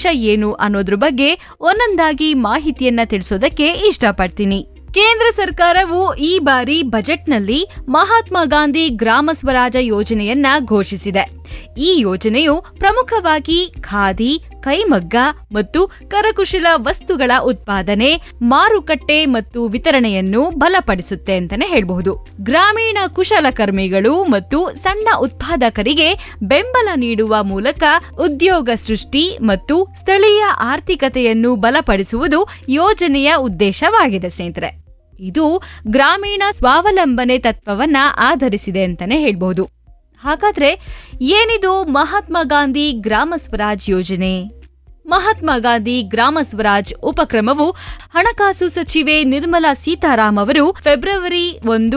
ಏನು ಅನ್ನೋದ್ರ ಬಗ್ಗೆ ಒಂದೊಂದಾಗಿ ಮಾಹಿತಿಯನ್ನ ತಿಳಿಸೋದಕ್ಕೆ ಇಷ್ಟಪಡ್ತೀನಿ. ಕೇಂದ್ರ ಸರ್ಕಾರವು ಈ ಬಾರಿ ಬಜೆಟ್ನಲ್ಲಿ ಮಹಾತ್ಮ ಗಾಂಧಿ ಗ್ರಾಮ ಸ್ವರಾಜ ಯೋಜನೆಯನ್ನ ಘೋಷಿಸಿದೆ. ಈ ಯೋಜನೆಯು ಪ್ರಮುಖವಾಗಿ ಖಾದಿ, ಕೈಮಗ್ಗ ಮತ್ತು ಕರಕುಶಲ ವಸ್ತುಗಳ ಉತ್ಪಾದನೆ, ಮಾರುಕಟ್ಟೆ ಮತ್ತು ವಿತರಣೆಯನ್ನು ಬಲಪಡಿಸುತ್ತೆ ಅಂತಾನೆ ಹೇಳಬಹುದು. ಗ್ರಾಮೀಣ ಕುಶಲಕರ್ಮಿಗಳು ಮತ್ತು ಸಣ್ಣ ಉತ್ಪಾದಕರಿಗೆ ಬೆಂಬಲ ನೀಡುವ ಮೂಲಕ ಉದ್ಯೋಗ ಸೃಷ್ಟಿ ಮತ್ತು ಸ್ಥಳೀಯ ಆರ್ಥಿಕತೆಯನ್ನು ಬಲಪಡಿಸುವುದು ಯೋಜನೆಯ ಉದ್ದೇಶವಾಗಿದೆ ಸ್ನೇಹಿತರೆ. ಇದು ಗ್ರಾಮೀಣ ಸ್ವಾವಲಂಬನೆ ತತ್ವವನ್ನ ಆಧರಿಸಿದೆ ಅಂತಾನೆ ಹೇಳಬಹುದು. ಹಾಗಾದ್ರೆ ಏನಿದು ಮಹಾತ್ಮ ಗಾಂಧಿ ಗ್ರಾಮ ಸ್ವರಾಜ್ ಯೋಜನೆ? ಮಹಾತ್ಮ ಗಾಂಧಿ ಗ್ರಾಮ ಸ್ವರಾಜ್ ಉಪಕ್ರಮವು ಹಣಕಾಸು ಸಚಿವೆ ನಿರ್ಮಲಾ ಸೀತಾರಾಮ್ ಅವರು ಫೆಬ್ರವರಿ 1,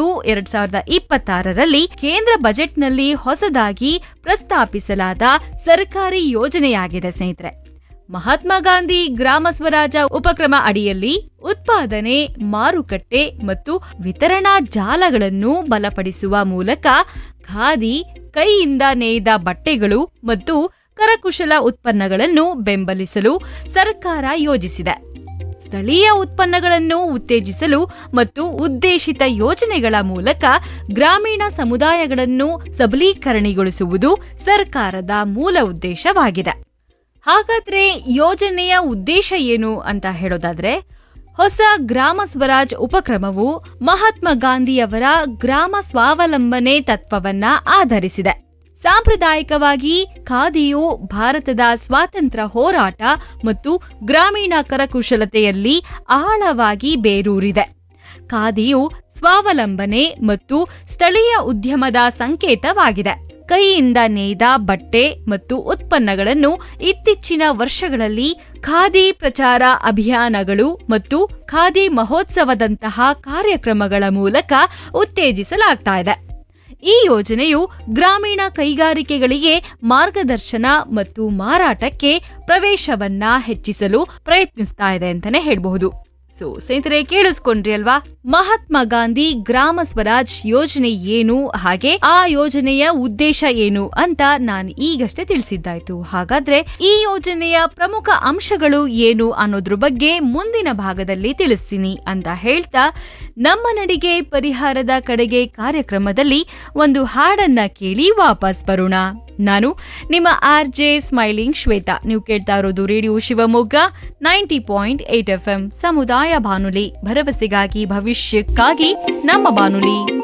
2026ರಲ್ಲಿ ಕೇಂದ್ರ ಬಜೆಟ್ನಲ್ಲಿ ಹೊಸದಾಗಿ ಪ್ರಸ್ತಾಪಿಸಲಾದ ಸರ್ಕಾರಿ ಯೋಜನೆಯಾಗಿದೆ ಸ್ನೇಹಿತರೆ. ಮಹಾತ್ಮ ಗಾಂಧಿ ಗ್ರಾಮ ಸ್ವರಾಜ ಉಪಕ್ರಮ ಅಡಿಯಲ್ಲಿ ಉತ್ಪಾದನೆ, ಮಾರುಕಟ್ಟೆ ಮತ್ತು ವಿತರಣಾ ಜಾಲಗಳನ್ನು ಬಲಪಡಿಸುವ ಮೂಲಕ ಖಾದಿ, ಕೈಯಿಂದ ನೇಯ್ದ ಬಟ್ಟೆಗಳು ಮತ್ತು ಕರಕುಶಲ ಉತ್ಪನ್ನಗಳನ್ನು ಬೆಂಬಲಿಸಲು ಸರ್ಕಾರ ಯೋಜಿಸಿದೆ. ಸ್ಥಳೀಯ ಉತ್ಪನ್ನಗಳನ್ನು ಉತ್ತೇಜಿಸಲು ಮತ್ತು ಉದ್ದೇಶಿತ ಯೋಜನೆಗಳ ಮೂಲಕ ಗ್ರಾಮೀಣ ಸಮುದಾಯಗಳನ್ನು ಸಬಲೀಕರಣಗೊಳಿಸುವುದು ಸರ್ಕಾರದ ಮೂಲ ಉದ್ದೇಶವಾಗಿದೆ. ಹಾಗಾದ್ರೆ ಯೋಜನೆಯ ಉದ್ದೇಶ ಏನು ಅಂತ ಹೇಳೋದಾದ್ರೆ, ಹೊಸ ಗ್ರಾಮ ಸ್ವರಾಜ್ ಉಪಕ್ರಮವು ಮಹಾತ್ಮ ಗಾಂಧಿಯವರ ಗ್ರಾಮ ಸ್ವಾವಲಂಬನೆ ತತ್ವವನ್ನ ಆಧರಿಸಿದೆ. ಸಾಂಪ್ರದಾಯಿಕವಾಗಿ ಖಾದಿಯು ಭಾರತದ ಸ್ವಾತಂತ್ರ್ಯ ಹೋರಾಟ ಮತ್ತು ಗ್ರಾಮೀಣ ಕರಕುಶಲತೆಯಲ್ಲಿ ಆಳವಾಗಿ ಬೇರೂರಿದೆ. ಖಾದಿಯು ಸ್ವಾವಲಂಬನೆ ಮತ್ತು ಸ್ಥಳೀಯ ಉದ್ಯಮದ ಸಂಕೇತವಾಗಿದೆ. ಕೈಯಿಂದ ನೇಯ್ದ ಬಟ್ಟೆ ಮತ್ತು ಉತ್ಪನ್ನಗಳನ್ನು ಇತ್ತೀಚಿನ ವರ್ಷಗಳಲ್ಲಿ ಖಾದಿ ಪ್ರಚಾರ ಅಭಿಯಾನಗಳು ಮತ್ತು ಖಾದಿ ಮಹೋತ್ಸವದಂತಹ ಕಾರ್ಯಕ್ರಮಗಳ ಮೂಲಕ ಉತ್ತೇಜಿಸಲಾಗ್ತಾ ಇದೆ. ಈ ಯೋಜನೆಯು ಗ್ರಾಮೀಣ ಕೈಗಾರಿಕೆಗಳಿಗೆ ಮಾರ್ಗದರ್ಶನ ಮತ್ತು ಮಾರಾಟಕ್ಕೆ ಪ್ರವೇಶವನ್ನ ಹೆಚ್ಚಿಸಲು ಪ್ರಯತ್ನಿಸ್ತಾ ಇದೆ ಅಂತಾನೆ ಹೇಳಬಹುದು. ಸ್ನೇಹಿತರೆ, ಕೇಳಿಸ್ಕೊಂಡ್ರಿ ಅಲ್ವಾ? ಮಹಾತ್ಮ ಗಾಂಧಿ ಗ್ರಾಮ ಸ್ವರಾಜ್ ಯೋಜನೆ ಏನು, ಹಾಗೆ ಆ ಯೋಜನೆಯ ಉದ್ದೇಶ ಏನು ಅಂತ ನಾನು ಈಗಷ್ಟೇ ತಿಳಿಸಿದ್ದಾಯ್ತು. ಹಾಗಾದ್ರೆ ಈ ಯೋಜನೆಯ ಪ್ರಮುಖ ಅಂಶಗಳು ಏನು ಅನ್ನೋದ್ರ ಬಗ್ಗೆ ಮುಂದಿನ ಭಾಗದಲ್ಲಿ ತಿಳಿಸ್ತೀನಿ ಅಂತ ಹೇಳ್ತಾ, ನಮ್ಮ ನಡಿಗೆ ಪರಿಹಾರದ ಕಡೆಗೆ ಕಾರ್ಯಕ್ರಮದಲ್ಲಿ ಒಂದು ಹಾಡನ್ನ ಕೇಳಿ ವಾಪಸ್ ಬರೋಣ. ನಾನು ನಿಮ್ಮ RJ ಸ್ಮೈಲಿಂಗ್ ಶ್ವೇತಾ. ನೀವು ಕೇಳ್ತಾ ಇರೋದು ರೇಡಿಯೋ ಶಿವಮೊಗ್ಗ 90.8 FM ಸಮುದಾಯ ಬಾನುಲಿ, ಭರವಸೆಗಾಗಿ ಭವಿಷ್ಯಕ್ಕಾಗಿ ನಮ್ಮ ಬಾನುಲಿ.